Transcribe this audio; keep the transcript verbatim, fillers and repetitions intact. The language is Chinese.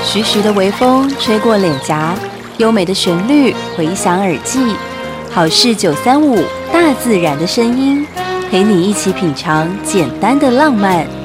徐徐的微风吹过脸颊，优美的旋律回响耳际。好事九三五，大自然的声音，陪你一起品尝简单的浪漫。